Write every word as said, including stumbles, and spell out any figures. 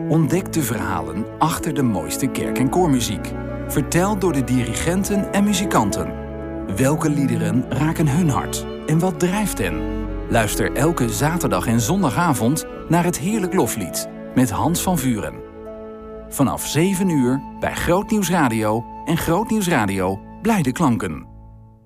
Ontdek de verhalen achter de mooiste kerk- en koormuziek. Verteld door de dirigenten en muzikanten. Welke liederen raken hun hart en wat drijft hen? Luister elke zaterdag en zondagavond naar het Heerlijk Loflied met Hans van Vuren. Vanaf zeven uur bij Grootnieuws Radio en Grootnieuws Radio Blijde Klanken.